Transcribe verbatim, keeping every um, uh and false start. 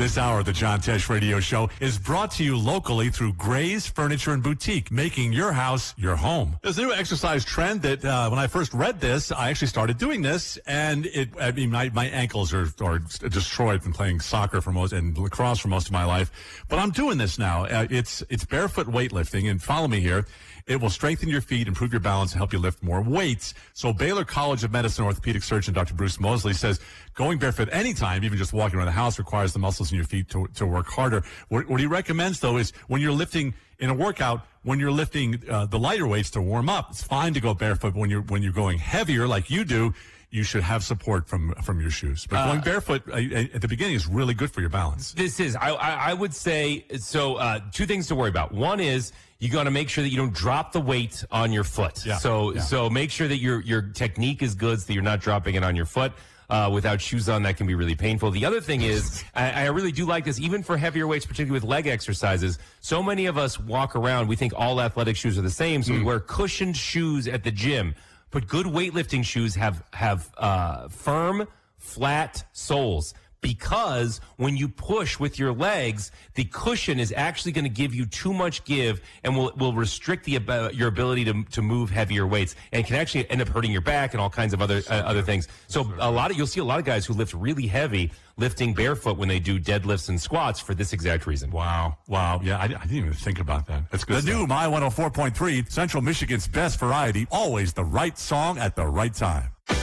This hour of the John Tesh Radio Show is brought to you locally through Gray's Furniture and Boutique, making your house your home. There's a new exercise trend that uh, when I first read this, I actually started doing this, and it, I mean, my, my ankles are, are destroyed from playing soccer for most and lacrosse for most of my life. But I'm doing this now. Uh, it's it's barefoot weightlifting, and follow me here. It will strengthen your feet, improve your balance, and help you lift more weights. So Baylor College of Medicine orthopedic surgeon Doctor Bruce Mosley says going barefoot anytime, even just walking around the house, requires the muscles in your feet to, to work harder. What, what he recommends, though, is when you're lifting in a workout, when you're lifting uh, the lighter weights to warm up, it's fine to go barefoot. When you're when you're going heavier like you do, you should have support from from your shoes. But going uh, barefoot uh, at the beginning is really good for your balance. This is, I, I would say, so uh, two things to worry about. One is you got to make sure that you don't drop the weight on your foot. Yeah, so yeah. so make sure that your your technique is good so that you're not dropping it on your foot. Uh, without shoes on, that can be really painful. The other thing is, I, I really do like this, even for heavier weights, particularly with leg exercises. So many of us walk around, we think all athletic shoes are the same, so mm. we wear cushioned shoes at the gym. But good weightlifting shoes have have uh, firm, flat soles, because when you push with your legs, the cushion is actually going to give you too much give and will will restrict the your ability to to move heavier weights, and can actually end up hurting your back and all kinds of other uh, other things. So a lot of you'll see a lot of guys who lift really heavy lifting barefoot when they do deadlifts and squats for this exact reason. Wow, wow, yeah, I, I didn't even think about that. That's good. The stuff. New My one oh four point three, Central Michigan's best variety, always the right song at the right time.